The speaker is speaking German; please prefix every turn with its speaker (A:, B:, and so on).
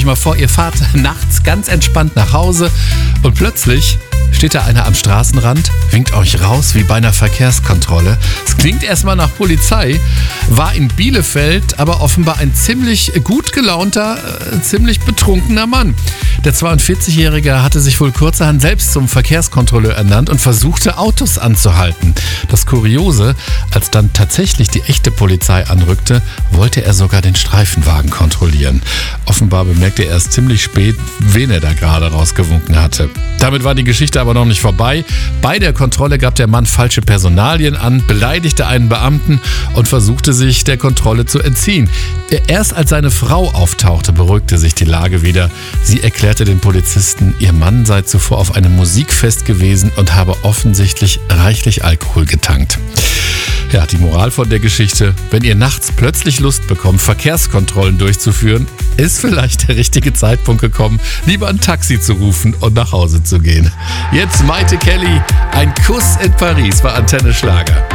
A: mal vor, ihr fahrt nachts ganz entspannt nach Hause und plötzlich steht da einer am Straßenrand, winkt euch raus wie bei einer Verkehrskontrolle. Es klingt erstmal nach Polizei, war in Bielefeld aber offenbar ein ziemlich gut gelaunter, ziemlich betrunkener Mann. Der 42-Jährige hatte sich wohl kurzerhand selbst zum Verkehrskontrolleur ernannt und versuchte, Autos anzuhalten. Das Kuriose, als dann tatsächlich die echte Polizei anrückte, wollte er sogar den Streifenwagen kontrollieren. Offenbar bemerkte er erst ziemlich spät, wen er da gerade rausgewunken hatte. Damit war die Geschichte aber noch nicht vorbei. Bei der Kontrolle gab der Mann falsche Personalien an, beleidigte einen Beamten und versuchte sich der Kontrolle zu entziehen. Erst als seine Frau auftauchte, beruhigte sich die Lage wieder. Sie erklärte den Polizisten, ihr Mann sei zuvor auf einem Musikfest gewesen und habe offensichtlich reichlich Alkohol getankt. Ja, die Moral von der Geschichte: Wenn ihr nachts plötzlich Lust bekommt, Verkehrskontrollen durchzuführen, ist vielleicht der richtige Zeitpunkt gekommen, lieber ein Taxi zu rufen und nach Hause zu gehen. Jetzt Maite Kelly, ein Kuss in Paris bei Antenne Schlager.